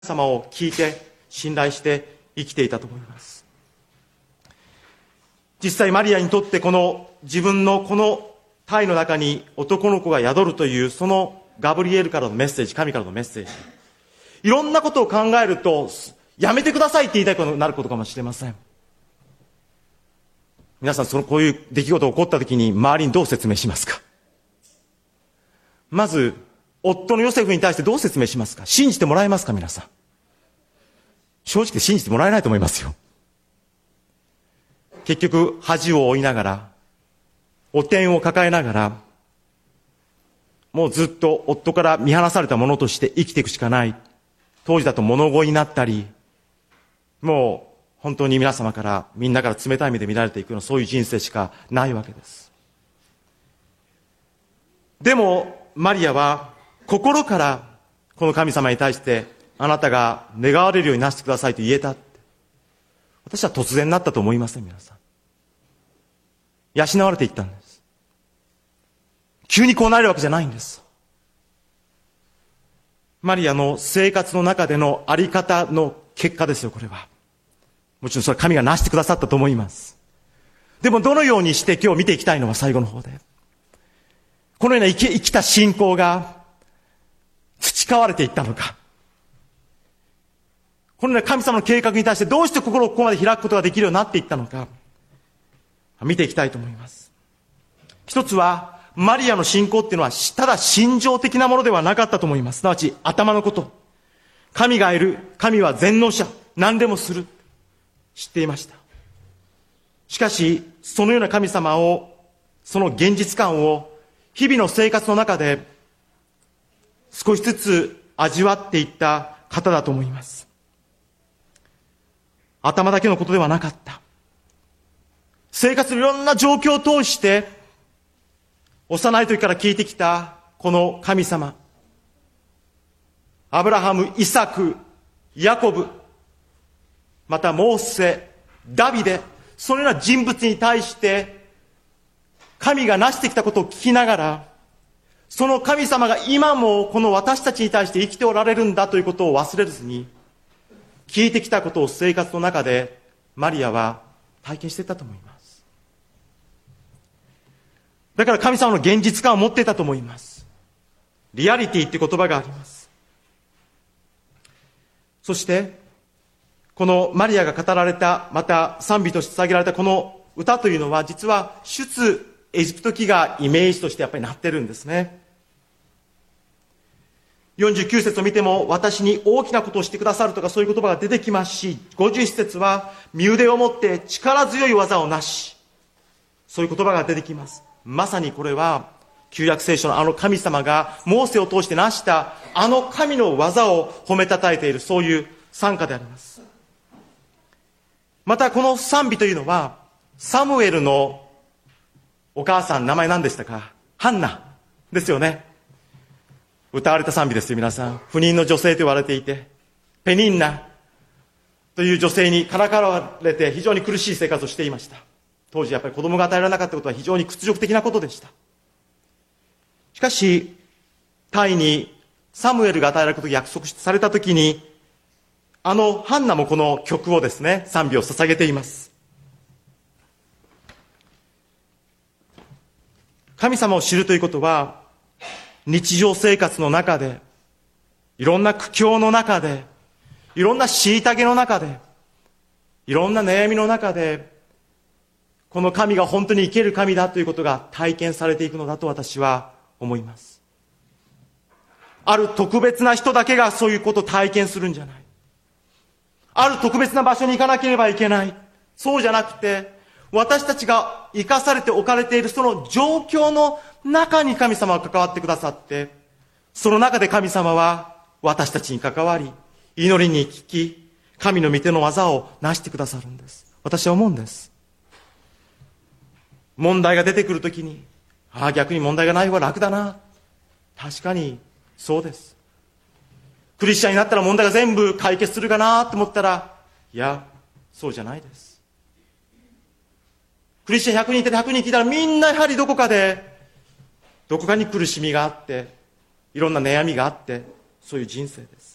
様を聞いて信頼して生きていたと思います。実際マリアにとってこの自分のこの胎の中に男の子が宿るというそのガブリエルからのメッセージ、神からのメッセージ、いろんなことを考えるとやめてくださいって言いたくなることかもしれません。皆さんこういう出来事が起こった時に周りにどう説明しますか？まず夫のヨセフに対してどう説明しますか？信じてもらえますか？皆さん正直信じてもらえないと思いますよ。結局恥を負いながら、汚点を抱えながら、もうずっと夫から見放されたものとして生きていくしかない。当時だと物乞いになったり、もう本当にみんなから冷たい目で見られていくような、そういう人生しかないわけです。でもマリアは心からこの神様に対して、あなたが願われるようになしてくださいと言えたって。私は突然なったと思いません。皆さん養われていったんです。急にこうなるわけじゃないんです。マリアの生活の中でのあり方の結果ですよ。これはもちろんそれは神がなしてくださったと思います。でもどのようにして今日見ていきたいのは最後の方で、このような生きた信仰が培われていったのか、このような神様の計画に対してどうして心をここまで開くことができるようになっていったのか、見ていきたいと思います。一つはマリアの信仰っていうのはただ心情的なものではなかったと思います。すなわち頭のこと、神がいる、神は全能者、何でもする、知っていました。しかしそのような神様を、その現実感を日々の生活の中で少しずつ味わっていった方だと思います。頭だけのことではなかった。生活のいろんな状況を通して幼い時から聞いてきたこの神様、アブラハム、イサク、ヤコブ、またモーセ、ダビデ、そのような人物に対して神がなしてきたことを聞きながら、その神様が今もこの私たちに対して生きておられるんだということを忘れずに、聞いてきたことを生活の中でマリアは体験していたと思います。だから神様の現実感を持っていたと思います。リアリティっていう言葉があります。そしてこのマリアが語られた、また賛美として捧げられたこの歌というのは、実は出エジプト記がイメージとしてやっぱりなってるんですね。49節を見ても、私に大きなことをしてくださるとかそういう言葉が出てきますし、51節は身腕を持って力強い技をなし、そういう言葉が出てきます。まさにこれは旧約聖書のあの神様がモーセを通してなしたあの神の技を褒めたたえている、そういう賛歌であります。またこの賛美というのは、サムエルのお母さん、名前何でしたか？ハンナですよね。歌われた賛美ですよ。皆さん、不妊の女性と言われていて、ペニンナという女性にからかわれて非常に苦しい生活をしていました。当時やっぱり子供が与えられなかったことは非常に屈辱的なことでした。しかし胎にサムエルが与えられることを約束されたときに、あのハンナもこの曲をですね、賛美を捧げています。神様を知るということは、日常生活の中で、いろんな苦境の中で、いろんな虐げの中で、いろんな悩みの中で、この神が本当に生ける神だということが体験されていくのだと私は思います。ある特別な人だけがそういうことを体験するんじゃない。ある特別な場所に行かなければいけない。そうじゃなくて、私たちが生かされて置かれているその状況の中に神様は関わってくださって、その中で神様は私たちに関わり、祈りに聞き、神の御手の技をなしてくださるんです。私は思うんです。問題が出てくるときに、逆に問題がない方が楽だな。確かにそうです。クリスチャンになったら問題が全部解決するかなと思ったら、いや、そうじゃないです。クリスチャン100人いて100人聞いたら、みんなやはりどこかに苦しみがあって、いろんな悩みがあって、そういう人生です。